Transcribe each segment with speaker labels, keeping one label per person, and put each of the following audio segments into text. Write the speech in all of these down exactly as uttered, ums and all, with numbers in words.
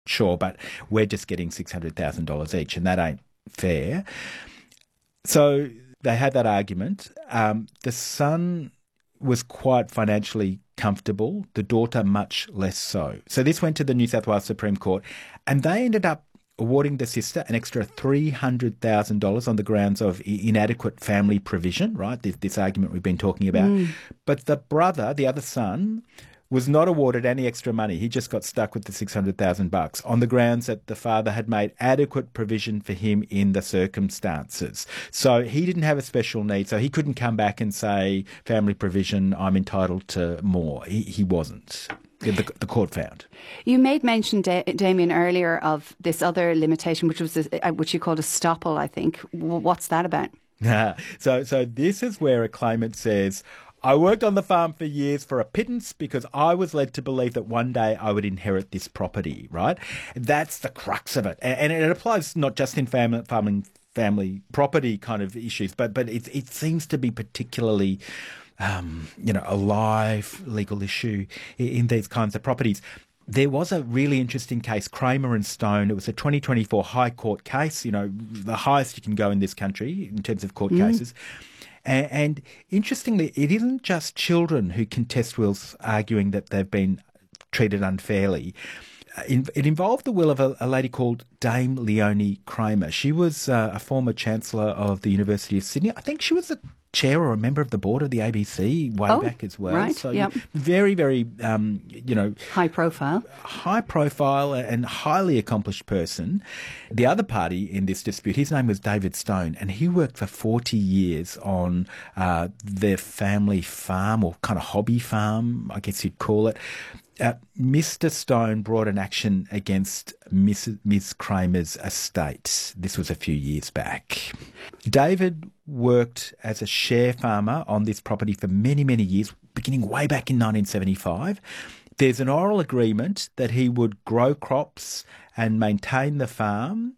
Speaker 1: sure, but we're just getting six hundred thousand dollars each, and that ain't fair. So they had that argument. Um, the son was quite financially comfortable, the daughter much less so. So this went to the New South Wales Supreme Court, and they ended up awarding the sister an extra three hundred thousand dollars on the grounds of inadequate family provision, right, this, this argument we've been talking about. Mm. But the brother, the other son, was not awarded any extra money. He just got stuck with the six hundred thousand bucks on the grounds that the father had made adequate provision for him in the circumstances. So he didn't have a special need, so he couldn't come back and say, family provision, I'm entitled to more. He, he wasn't. The, the court found.
Speaker 2: You made mention, da- Damien, earlier of this other limitation, which was a, which you called a stopple, I think. What's that about?
Speaker 1: so, so this is where a claimant says, I worked on the farm for years for a pittance because I was led to believe that one day I would inherit this property, right? That's the crux of it. And, and it applies not just in family, farming, family property kind of issues, but, but it, it seems to be particularly Um, you know, a live legal issue in these kinds of properties. There was a really interesting case, Kramer and Stone. It was a twenty twenty-four High Court case, you know, the highest you can go in this country in terms of court mm. cases. And, and interestingly, it isn't just children who contest wills arguing that they've been treated unfairly. It involved the will of a, a lady called Dame Leonie Kramer. She was uh, a former Chancellor of the University of Sydney. I think she was a chair or a member of the board of the A B C way
Speaker 2: oh,
Speaker 1: back as well.
Speaker 2: Right,
Speaker 1: so
Speaker 2: yep.
Speaker 1: very, very, um, you know...
Speaker 2: High profile.
Speaker 1: High profile and highly accomplished person. The other party in this dispute, his name was David Stone, and he worked for forty years on uh, their family farm, or kind of hobby farm, I guess you'd call it. Uh, Mister Stone brought an action against Miss Miss Kramer's estate. This was a few years back. David worked as a share farmer on this property for many, many years, beginning way back in nineteen seventy-five. There's an oral agreement that he would grow crops and maintain the farm.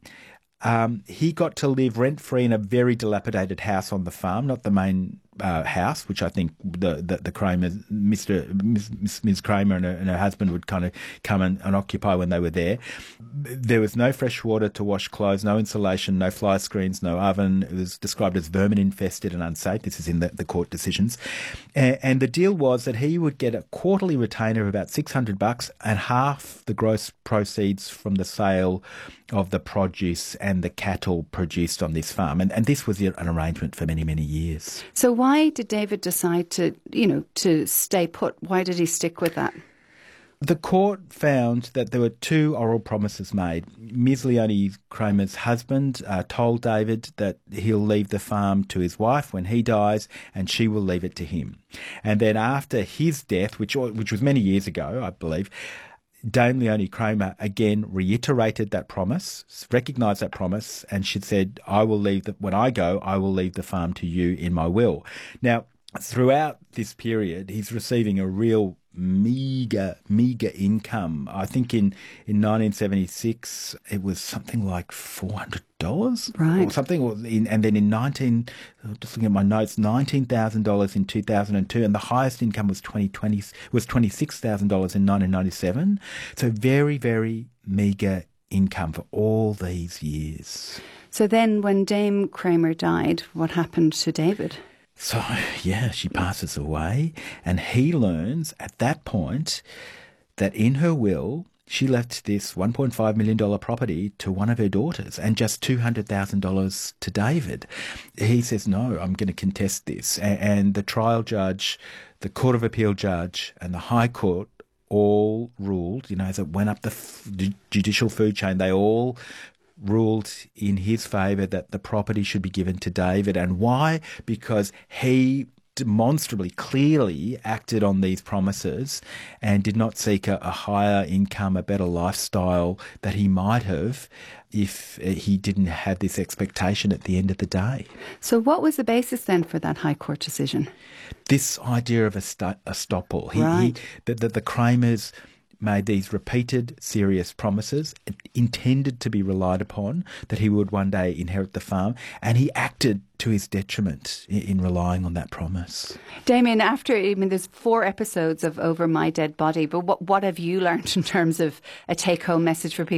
Speaker 1: Um, he got to live rent-free in a very dilapidated house on the farm, not the main uh, house, which I think the the, the Kramer, Mister Miss, Miss Kramer and her, and her husband would kind of come and, and occupy when they were there. There was no fresh water to wash clothes, no insulation, no fly screens, no oven. It was described as vermin-infested and unsafe. This is in the, the court decisions. And, and the deal was that he would get a quarterly retainer of about six hundred bucks and half the gross proceeds from the sale of the produce and the cattle produced on this farm. And, and this was an arrangement for many, many years.
Speaker 2: So why did David decide to, you know, to stay put? Why did he stick with that?
Speaker 1: The court found that there were two oral promises made. Miz Leonie Kramer's husband uh, told David that he'll leave the farm to his wife when he dies, and she will leave it to him. And then after his death, which which was many years ago, I believe, Dame Leonie Kramer again reiterated that promise, recognised that promise, and she said, I will leave the, when I go, I will leave the farm to you in my will. Now, throughout this period, he's receiving a real meagre, meagre income. I think in, in nineteen seventy-six, it was something like four hundred dollars
Speaker 2: right.
Speaker 1: or something. Or in, and then in nineteen, just looking at my notes, nineteen thousand dollars in two thousand two, and the highest income was twenty twenty was twenty-six thousand dollars in nineteen ninety-seven. So very, very meagre income for all these years.
Speaker 2: So then when Dame Kramer died, what happened to David?
Speaker 1: So, yeah, she passes away, and he learns at that point that in her will, she left this one point five million dollars property to one of her daughters and just two hundred thousand dollars to David. He says, no, I'm going to contest this. And the trial judge, the Court of Appeal judge, and the High Court all ruled, you know, as it went up the f- judicial food chain, they all ruled in his favour that the property should be given to David. And why? Because he demonstrably, clearly acted on these promises and did not seek a, a higher income, a better lifestyle that he might have if he didn't have this expectation at the end of the day.
Speaker 2: So what was the basis then for that High Court decision?
Speaker 1: This idea of a, st- a stopple. He,
Speaker 2: right.
Speaker 1: he, the, the, the Kramers made these repeated serious promises intended to be relied upon, that he would one day inherit the farm, and he acted to his detriment in, in relying on that promise.
Speaker 2: Damien, after, I mean, there's four episodes of Over My Dead Body, but what, what have you learned in terms of a take-home message for people?